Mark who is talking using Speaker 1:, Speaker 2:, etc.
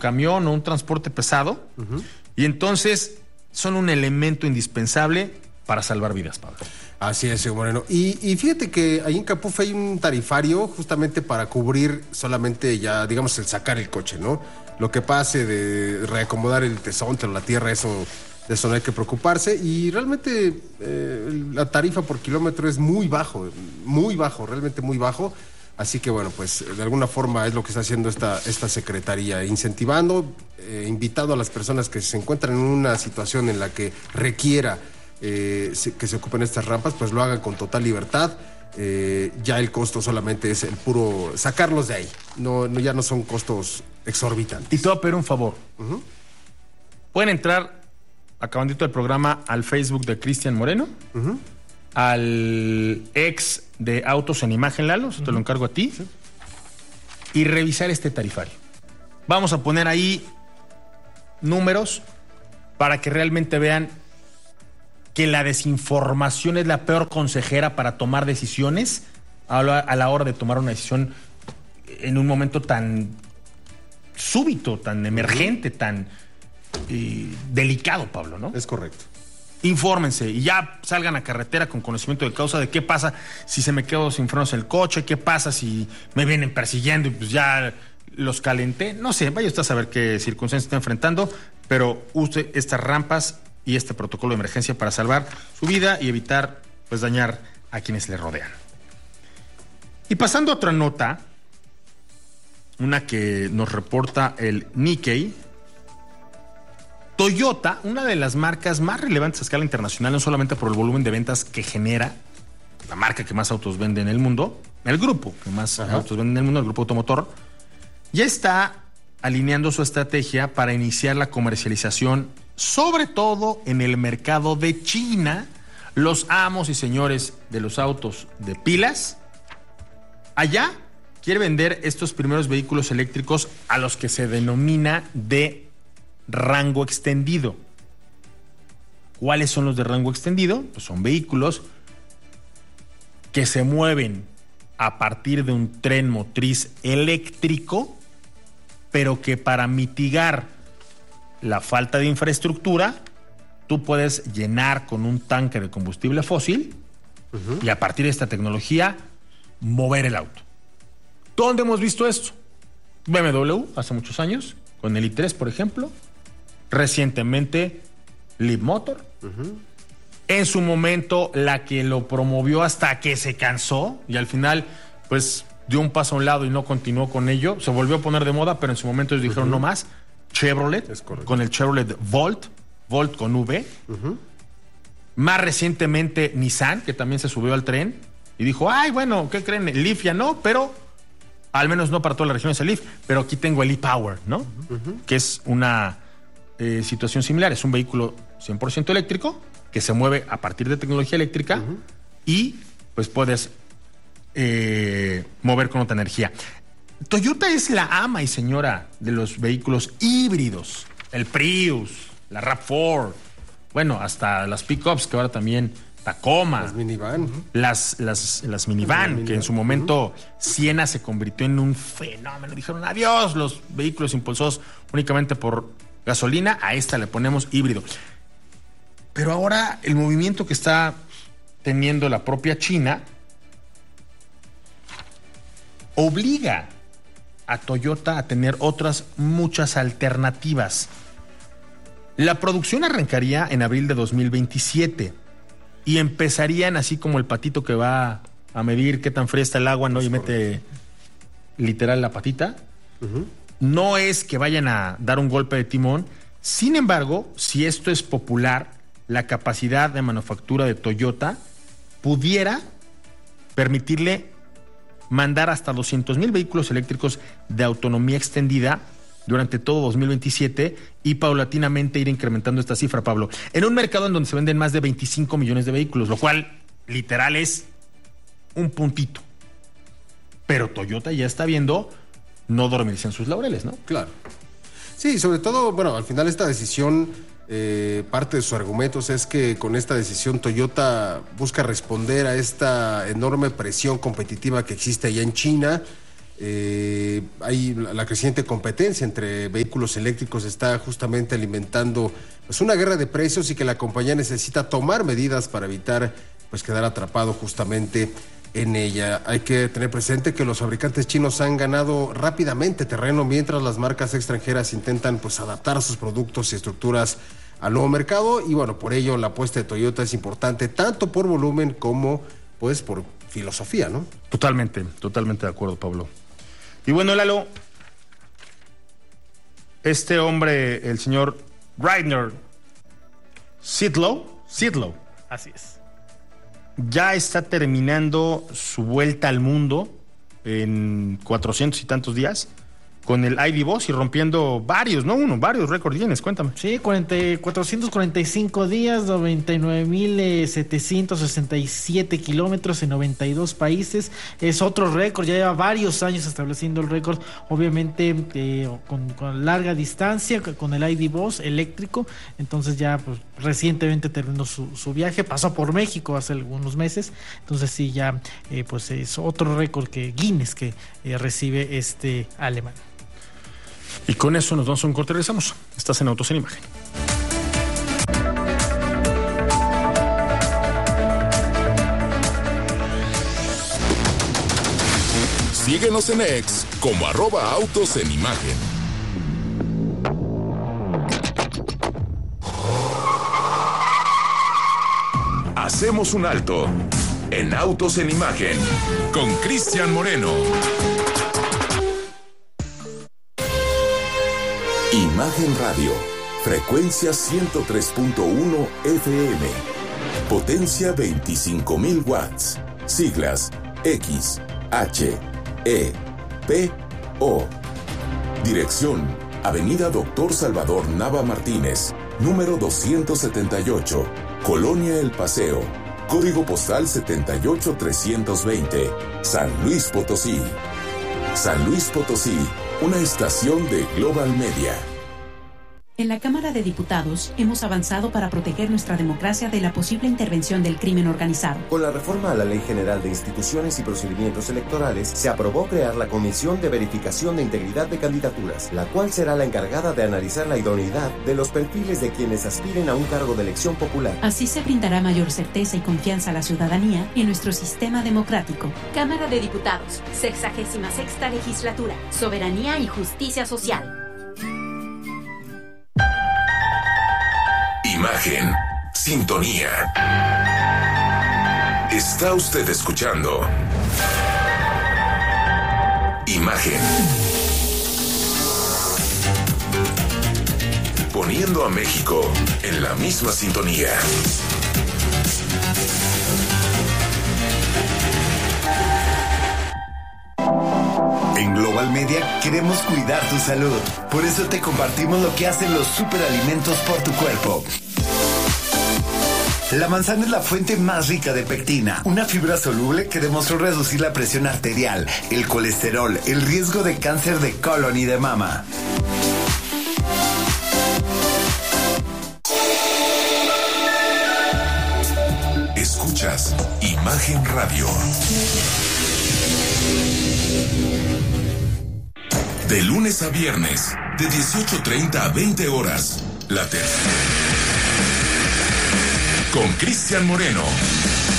Speaker 1: camión o un transporte pesado. Y entonces son un elemento indispensable para salvar vidas, Pablo.
Speaker 2: Así es, señor Moreno. Y fíjate que ahí en Capufe hay un tarifario justamente para cubrir solamente ya, digamos, el sacar el coche, ¿no? Lo que pase de reacomodar el tesontle o la tierra, de eso no hay que preocuparse. Y realmente la tarifa por kilómetro es muy bajo, realmente muy bajo. Así que bueno, pues de alguna forma es lo que está haciendo esta secretaría, incentivando, invitando a las personas que se encuentran en una situación en la que requiera que se ocupen estas rampas, pues lo hagan con total libertad. Ya el costo solamente es el puro sacarlos de ahí. Ya no son costos exorbitantes.
Speaker 1: Y te voy a pedir un favor. Pueden entrar, acabandito del programa, al Facebook de Cristian Moreno, al ex de Autos en Imagen, Lalo, te lo encargo a ti, y revisar este tarifario. Vamos a poner ahí números para que realmente vean que la desinformación es la peor consejera para tomar decisiones a la hora de tomar una decisión en un momento tan súbito, tan emergente, tan delicado, Pablo, ¿no?
Speaker 2: Es correcto.
Speaker 1: Infórmense y ya salgan a carretera con conocimiento de causa de qué pasa si se me quedo sin frenos el coche, qué pasa si me vienen persiguiendo y pues ya los calenté. No sé, vaya usted a saber qué circunstancias está enfrentando, pero use estas rampas y este protocolo de emergencia para salvar su vida y evitar pues dañar a quienes le rodean. Y pasando a otra nota, una que nos reporta el Nikkei, Toyota, una de las marcas más relevantes a escala internacional, no solamente por el volumen de ventas que genera, la marca que más autos vende en el mundo, el grupo que más autos vende en el mundo, el grupo automotor, ya está alineando su estrategia para iniciar la comercialización, sobre todo en el mercado de China. Los amos y señores de los autos de pilas, allá quiere vender estos primeros vehículos eléctricos a los que se denomina de rango extendido. ¿Cuáles son los de rango extendido? Pues son vehículos que se mueven a partir de un tren motriz eléctrico, pero que para mitigar la falta de infraestructura, tú puedes llenar con un tanque de combustible fósil y a partir de esta tecnología mover el auto. ¿Dónde hemos visto esto? BMW hace muchos años, con el i3, por ejemplo. Recientemente, Leapmotor. En su momento, la que lo promovió hasta que se cansó y al final, pues, dio un paso a un lado y no continuó con ello. Se volvió a poner de moda, pero en su momento ellos dijeron no más. Chevrolet, con el Chevrolet Volt con V. Más recientemente, Nissan, que también se subió al tren y dijo, ay, bueno, ¿qué creen? El Leaf ya no, pero al menos no para todas las regiones el Leaf, pero aquí tengo el e-Power, ¿no? Que es una situación similar. Es un vehículo 100% eléctrico que se mueve a partir de tecnología eléctrica y pues puedes mover con otra energía. Toyota es la ama y señora de los vehículos híbridos. El Prius, la RAV4, bueno, hasta las pickups que ahora también Tacoma,
Speaker 2: las minivan,
Speaker 1: las minivan, que en su momento Siena se convirtió en un fenómeno. Dijeron adiós los vehículos impulsados únicamente por gasolina, a esta le ponemos híbrido. Pero ahora el movimiento que está teniendo la propia China obliga a Toyota a tener otras muchas alternativas. La producción arrancaría en abril de 2027 y empezarían así como el patito que va a medir qué tan fría está el agua, ¿no? Y mete literal la patita. No es que vayan a dar un golpe de timón. Sin embargo, si esto es popular, la capacidad de manufactura de Toyota pudiera permitirle mandar hasta 200,000 vehículos eléctricos de autonomía extendida durante todo 2027 y paulatinamente ir incrementando esta cifra, Pablo, en un mercado en donde se venden más de 25 millones de vehículos, lo cual literal es un puntito. Pero Toyota ya está viendo no dormirse en sus laureles, ¿no?
Speaker 2: Claro. Sí, sobre todo, bueno, al final esta decisión, parte de sus argumentos es que con esta decisión Toyota busca responder a esta enorme presión competitiva que existe allá en China Hay la creciente competencia entre vehículos eléctricos está justamente alimentando pues una guerra de precios y que la compañía necesita tomar medidas para evitar pues quedar atrapado justamente en ella. Hay que tener presente que los fabricantes chinos han ganado rápidamente terreno mientras las marcas extranjeras intentan pues adaptar sus productos y estructuras al nuevo mercado, y bueno, por ello la apuesta de Toyota es importante tanto por volumen como pues por filosofía, ¿no?
Speaker 1: Totalmente de acuerdo, Pablo. Y bueno, Lalo, este hombre, el señor Rainer Sidlow,
Speaker 3: Así es.
Speaker 1: ya está terminando su vuelta al mundo en 400 y tantos días con el ID Buzz y rompiendo varios récords Guinness, cuéntame.
Speaker 3: Sí, 445 días, 99.767 kilómetros en 92 países. Es otro récord, ya lleva varios años estableciendo el récord, obviamente con larga distancia, con el ID Buzz eléctrico. Entonces ya pues, recientemente terminó su viaje, pasó por México hace algunos meses. Entonces sí, ya pues es otro récord que Guinness que recibe este alemán.
Speaker 1: Y con eso nos vamos a un corte y regresamos. Estás en Autos en Imagen.
Speaker 4: Síguenos en X como @Autos en Imagen. Hacemos un alto en Autos en Imagen con Cristian Moreno. Imagen Radio, frecuencia 103.1 FM, potencia 25,000 watts, siglas X, H, E, P, O. Dirección, Avenida Doctor Salvador Nava Martínez, número 278, Colonia El Paseo, código postal 78320, San Luis Potosí. San Luis Potosí, una estación de Global Media.
Speaker 5: En la Cámara de Diputados hemos avanzado para proteger nuestra democracia de la posible intervención del crimen organizado.
Speaker 6: Con la reforma a la Ley General de Instituciones y Procedimientos Electorales, se aprobó crear la Comisión de Verificación de Integridad de Candidaturas, la cual será la encargada de analizar la idoneidad de los perfiles de quienes aspiren a un cargo de elección popular.
Speaker 5: Así se brindará mayor certeza y confianza a la ciudadanía en nuestro sistema democrático.
Speaker 7: Cámara de Diputados, 66ª Legislatura, Soberanía y Justicia Social.
Speaker 4: Imagen, sintonía. Está usted escuchando Imagen. Poniendo a México en la misma sintonía.
Speaker 8: En Global Media queremos cuidar tu salud. Por eso te compartimos lo que hacen los superalimentos por tu cuerpo. La manzana es la fuente más rica de pectina, una fibra soluble que demostró reducir la presión arterial, el colesterol, el riesgo de cáncer de colon y de mama.
Speaker 4: Escuchas Imagen Radio. De lunes a viernes, de 18:30 a 20 horas, La Tercera. Con Cristian Moreno.